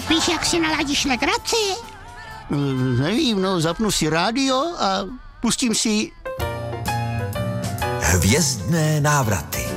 Víš, jak si naladíš legraci? Nevím, zapnu si rádio a pustím si... Hvězdné návraty.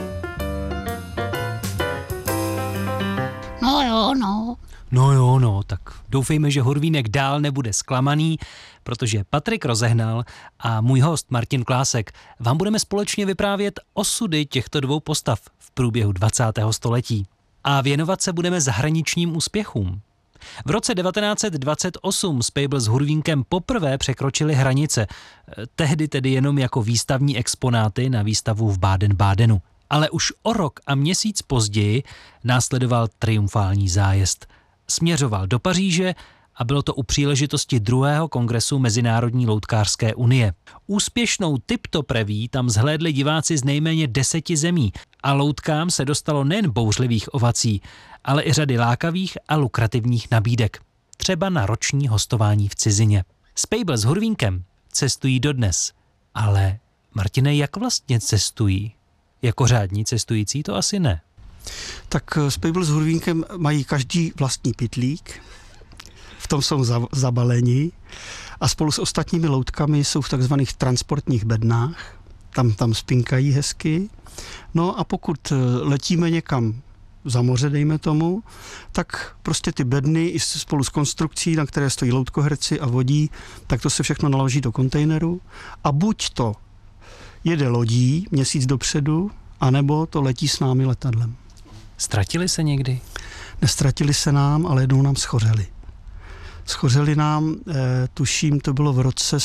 Tak doufejme, že Hurvínek dál nebude zklamaný, protože Patrik Rozehnal a můj host Martin Klásek vám budeme společně vyprávět osudy těchto dvou postav v průběhu 20. století. A věnovat se budeme zahraničním úspěchům. V roce 1928 Spejbl s Hurvínkem poprvé překročili hranice, tehdy tedy jenom jako výstavní exponáty na výstavu v Baden-Badenu. Ale už o rok a měsíc později následoval triumfální zájezd. Směřoval do Paříže a bylo to u příležitosti 2. kongresu Mezinárodní loutkářské unie. Úspěšnou tip-top reví tam zhlédli diváci z nejméně 10 zemí a loutkám se dostalo nejen bouřlivých ovací, ale i řady lákavých a lukrativních nabídek. Třeba na roční hostování v cizině. Spejbl s Hurvínkem cestují dodnes. Ale, Martine, jak vlastně cestují? Jako řádní cestující to asi ne. Tak Spejbl s Hurvínkem mají každý vlastní pytlík, v tom jsou zabaleni a spolu s ostatními loutkami jsou v takzvaných transportních bednách, tam spinkají hezky. No a pokud letíme někam za moře, dejme tomu, tak prostě ty bedny i spolu s konstrukcí, na které stojí loutkoherci a vodí, tak to se všechno naloží do kontejneru a buď to jede lodí měsíc dopředu, anebo to letí s námi letadlem. Ztratili se někdy? Nestratili se nám, ale jednou nám schořeli. Schořeli nám, tuším, to bylo v roce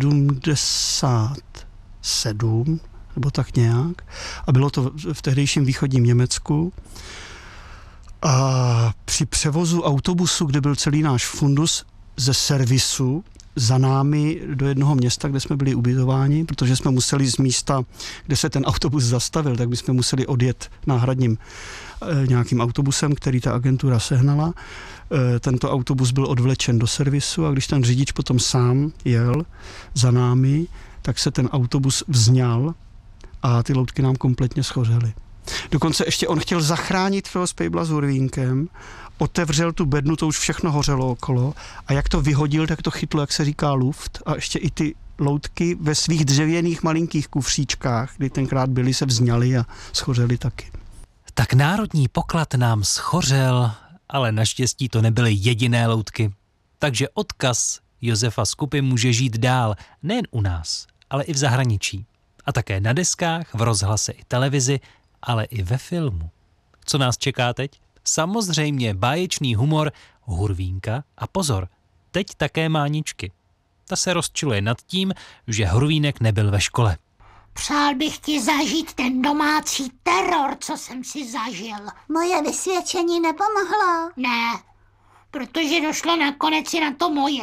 77, nebo tak nějak, a bylo to v tehdejším východním Německu. A při převozu autobusu, kde byl celý náš fundus ze servisu, za námi do jednoho města, kde jsme byli ubytováni, protože jsme museli z místa, kde se ten autobus zastavil, tak bychom museli odjet náhradním nějakým autobusem, který ta agentura sehnala. Tento autobus byl odvlečen do servisu a když ten řidič potom sám jel za námi, tak se ten autobus vzňal a ty loutky nám kompletně schořely. Dokonce ještě on chtěl zachránit toho Spejbla s Hurvínkem, otevřel tu bednu, to už všechno hořelo okolo a jak to vyhodil, tak to chytlo, jak se říká, luft a ještě i ty loutky ve svých dřevěných malinkých kufříčkách, kdy tenkrát byly, se vzňaly a schořely taky. Tak národní poklad nám schořel, ale naštěstí to nebyly jediné loutky. Takže odkaz Josefa Skupy může žít dál, nejen u nás, ale i v zahraničí. A také na deskách, v rozhlase i televizi, ale i ve filmu. Co nás čeká teď? Samozřejmě báječný humor Hurvínka a pozor, teď také Máničky. Ta se rozčiluje nad tím, že Hurvínek nebyl ve škole. Přál bych ti zažít ten domácí teror, co jsem si zažil. Moje vysvědčení nepomohlo. Ne, protože došlo nakonec i na to moje.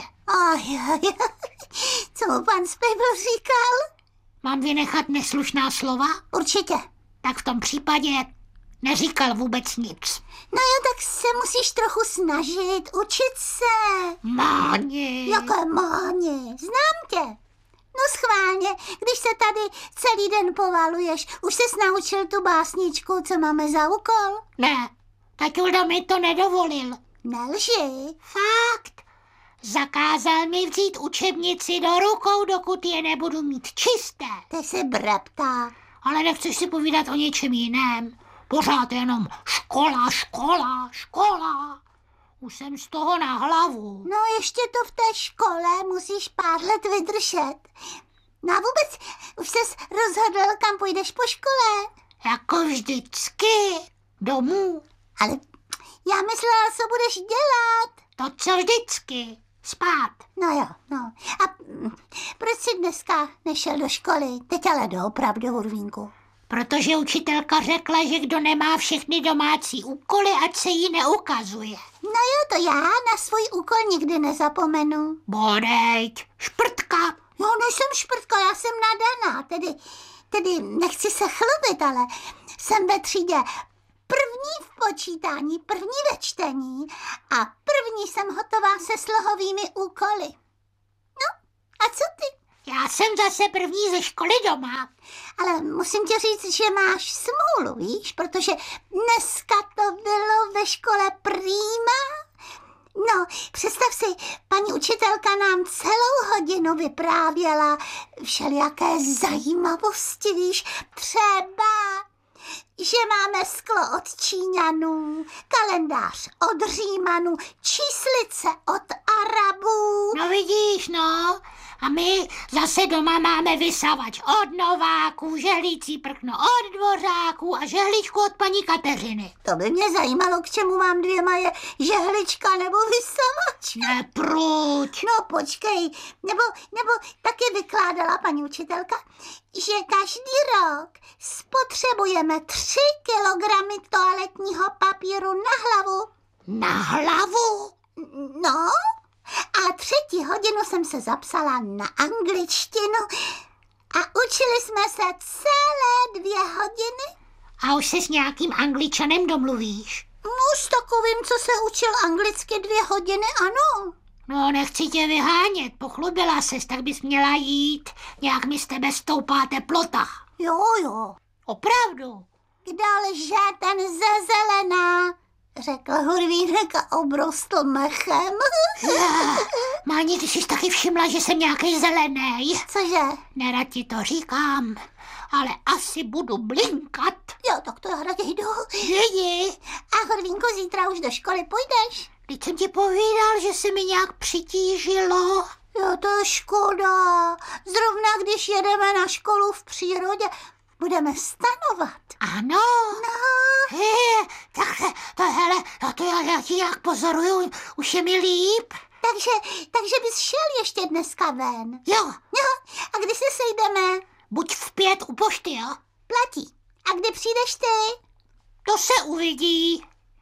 Co mu pan Spejbl říkal? Mám vynechat neslušná slova? Určitě. Tak v tom případě neříkal vůbec nic. No jo, tak se musíš trochu snažit, učit se. Máni. Jaké máni? Znám tě. No schválně, když se tady celý den povaluješ, už ses naučil tu básničku, co máme za úkol? Ne, taťulda mi to nedovolil. Nelži. Fakt. Zakázal mi vzít učebnici do rukou, dokud je nebudu mít čisté. Ty jsi brepta. Ale nechceš si povídat o něčem jiném. Pořád jenom škola, škola, škola. Už jsem z toho na hlavu. No ještě to v té škole musíš pár let vydržet. No a vůbec už ses rozhodl, kam půjdeš po škole? Jako vždycky. Domů. Ale já myslela, co budeš dělat. To co vždycky. Spát. No jo, no. A proč jsi dneska nešel do školy? Teď ale doopravdy, Hurvínku. Protože učitelka řekla, že kdo nemá všechny domácí úkoly, ať se jí neukazuje. No jo, to já na svůj úkol nikdy nezapomenu. Bodejť, šprtka. Jo, nejsem šprtka, já jsem nadaná, tedy nechci se chlubit, ale jsem ve třídě první v počítání, první ve čtení a první jsem hotová se slohovými úkoly. No, a co ty? Já jsem zase první ze školy doma. Ale musím ti říct, že máš smůlu, víš, protože dneska to bylo ve škole prýma. si paní učitelka nám celou hodinu vyprávěla všelijaké zajímavosti, víš, třeba, že máme sklo od Číňanů, kalendář od Římanů, číslice od Arabů. No vidíš, no. A my zase doma máme vysavač od Nováků, žehlící prkno od Dvořáků a žehličku od paní Kateřiny. To by mě zajímalo, k čemu mám dvěma, je žehlička nebo vysavač. Nepruď. No počkej, nebo taky vykládala paní učitelka, že každý rok spotřebujeme 3 kilogramy toaletního papíru na hlavu. Na hlavu? No, a 3. hodinu jsem se zapsala na angličtinu a učili jsme se celé 2 hodiny. A už se s nějakým Angličanem domluvíš? No, s takovým, co se učil anglicky 2 hodiny, ano. No, nechci tě vyhánět, pochlubila ses, tak bys měla jít. Nějak mi z tebe stoupá teplota. Jo. Opravdu. Kde lže ten ze zelená, řekl Hurvínek a obrostl mechem. Máni, ty jsi taky všimla, že jsem nějaký zelený. Cože? Nerad ti to říkám, ale asi budu blinkat. Jo, tak to já raději jdu. Jdi. A Hurvínku, zítra už do školy půjdeš? Teď jsem ti povídal, že se mi nějak přitížilo. Jo, to je škoda. Zrovna když jedeme na školu v přírodě, budeme stanovat. Ano. No. Tak já ti nějak pozoruju, už je mi líp. Takže bys šel ještě dneska ven. Jo. A kdy se sejdeme? Buď v 5 u pošty, jo? Platí. A kdy přijdeš ty? To se uvidí.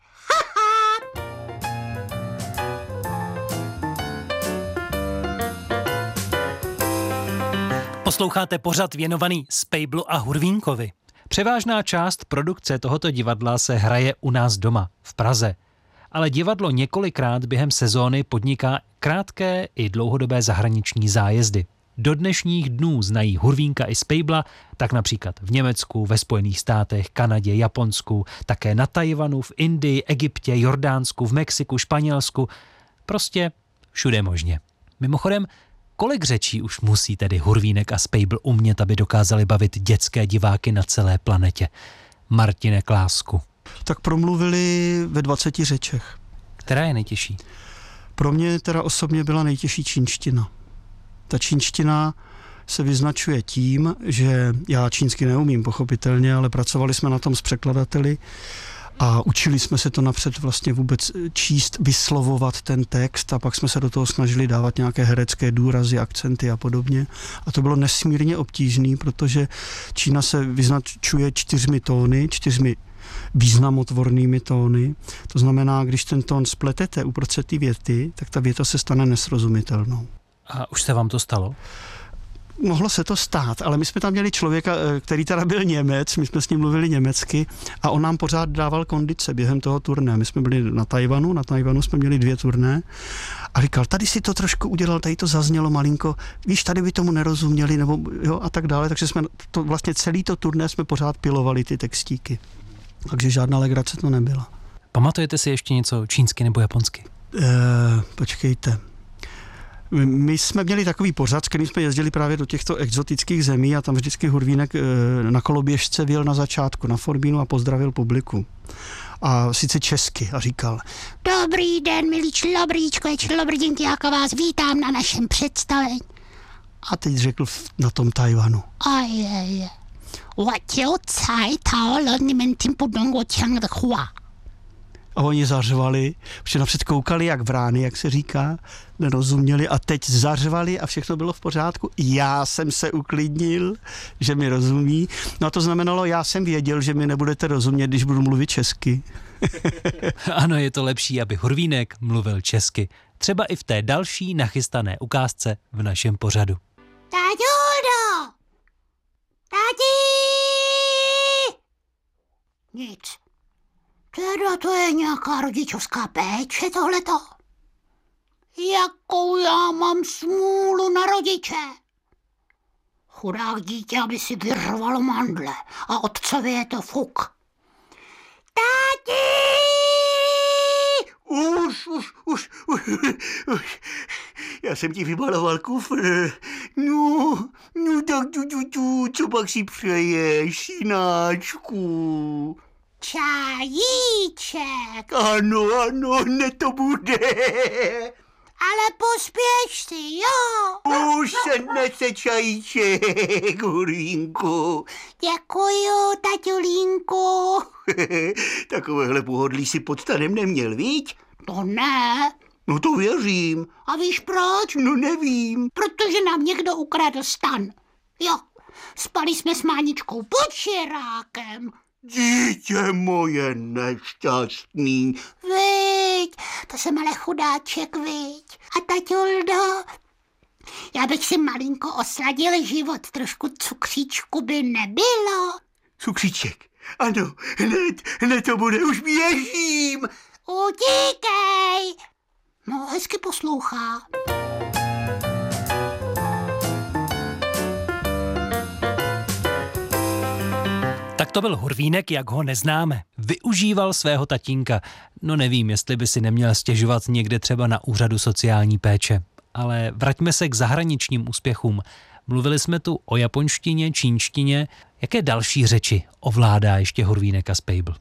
Posloucháte pořad věnovaný Spejblu a Hurvínkovi. Převážná část produkce tohoto divadla se hraje u nás doma, v Praze. Ale divadlo několikrát během sezóny podniká krátké i dlouhodobé zahraniční zájezdy. Do dnešních dnů znají Hurvínka i Spejbla, tak například v Německu, ve Spojených státech, Kanadě, Japonsku, také na Tajvanu, v Indii, Egyptě, Jordánsku, v Mexiku, Španělsku, prostě všude možně. Mimochodem, kolik řečí už musí tedy Hurvínek a Spejbl umět, aby dokázali bavit dětské diváky na celé planetě? Martine Klásku. Tak promluvili ve 20 řečech. Která je nejtěžší? Pro mě teda osobně byla nejtěžší čínština. Ta čínština se vyznačuje tím, že já čínsky neumím pochopitelně, ale pracovali jsme na tom s překladateli a učili jsme se to napřed vlastně vůbec číst, vyslovovat ten text a pak jsme se do toho snažili dávat nějaké herecké důrazy, akcenty a podobně. A to bylo nesmírně obtížné, protože Čína se vyznačuje 4 tóny, 4 významotvornými tóny. To znamená, když ten tón spletete uprostřed té věty, tak ta věta se stane nesrozumitelnou. A už se vám to stalo? Mohlo se to stát, ale my jsme tam měli člověka, který teda byl Němec, my jsme s ním mluvili německy a on nám pořád dával kondice během toho turné. My jsme byli na Tajvanu jsme měli 2 turné a říkal, tady si to trošku udělal, tady to zaznělo malinko, víš, tady by tomu nerozuměli, nebo jo, a tak dále, takže jsme to vlastně celý to turné jsme pořád pilovali ty textíky. Takže žádná legrace to nebyla. Pamatujete si ještě něco čínsky nebo japonsky? Počkejte. My jsme měli takový pořad, s kterým jsme jezdili právě do těchto exotických zemí a tam vždycky Hurvínek na koloběžce vyjel na začátku na Forbínu a pozdravil publiku. A sice česky a říkal: Dobrý den, milí čilobrdinky, jako vás vítám na našem představení. A teď řekl na tom Tajvanu: A oni zařvali, protože napřed koukali jak vrány, jak se říká, nerozuměli a teď zařvali a všechno bylo v pořádku. Já jsem se uklidnil, že mi rozumí. No a to znamenalo, já jsem věděl, že mi nebudete rozumět, když budu mluvit česky. Ano, je to lepší, aby Hurvínek mluvil česky. Třeba i v té další nachystané ukázce v našem pořadu. Táťudo! Táti! Nic. Teda to je nějaká rodičovská péče tohleto. Jakou já mám smůlu na rodiče. Chudák dítě, aby si vyrvalo mandle a otcovi je to fuk. Táti! Už už. Já jsem ti vybaloval kufr. No tak tu, co pak si přeješ, synáčku? Čajíček. Ano, ne to bude. Ale pospěš si, jo? Už se nese čajíček, Hurvínku. Děkuju, taťulínku. Takovéhle pohodlí si pod stanem neměl, viď? To ne. No to věřím. A víš proč? No nevím. Protože nám někdo ukradl stan. Jo, spali jsme s Máničkou pod širákem. Dítě moje nešťastný. Viď, to jsem ale chudáček, viď. A taťuldo, já bych si malinko osladil život, trošku cukříčku by nebylo. Cukříček, ano, hned to bude, už běžím. Utíkej. No, hezky poslouchá. Tak to byl Hurvínek, jak ho neznáme. Využíval svého tatínka. No nevím, jestli by si neměl stěžovat někde třeba na úřadu sociální péče. Ale vraťme se k zahraničním úspěchům. Mluvili jsme tu o japonštině, čínštině. Jaké další řeči ovládá ještě Hurvínek a Spejbl?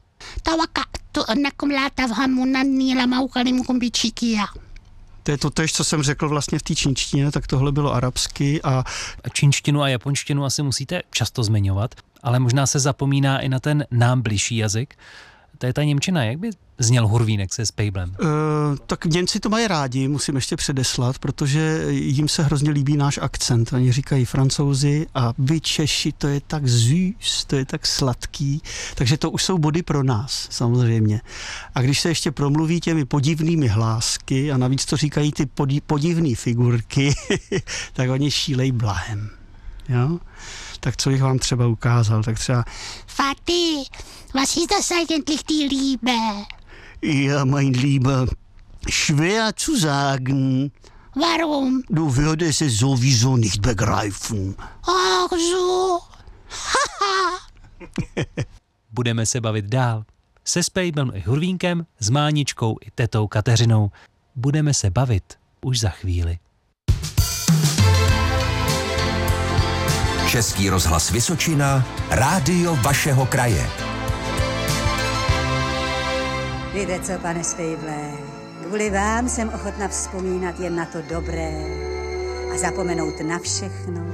To je to též, co jsem řekl vlastně v té čínštině, tak tohle bylo arabsky a... Čínštinu a japonštinu asi musíte často zmiňovat, ale možná se zapomíná i na ten nám bližší jazyk. To je ta němčina. Jak by zněl Hurvínek se Spejblem? Tak Němci to mají rádi, musím ještě předeslat, protože jim se hrozně líbí náš akcent. Oni říkají Francouzi a vy Češi, to je tak zůs, to je tak sladký. Takže to už jsou body pro nás, samozřejmě. A když se ještě promluví těmi podivnými hlásky a navíc to říkají ty podivné figurky, tak oni šílej blahem. Jo? Tak co bych vám třeba ukázal, tak třeba... Vati, was ist das eigentlich die Liebe? Ja, mein Lieber, schwer zu sagen. Warum? Du würdest es sowieso nicht begreifen. Ach so. Haha. Budeme se bavit dál. Se Spejblem i Hurvínkem, s Máničkou i tetou Kateřinou. Budeme se bavit už za chvíli. Český rozhlas Vysočina, rádio vašeho kraje. Víte co, pane Spejble, kvůli vám jsem ochotna vzpomínat jen na to dobré a zapomenout na všechno,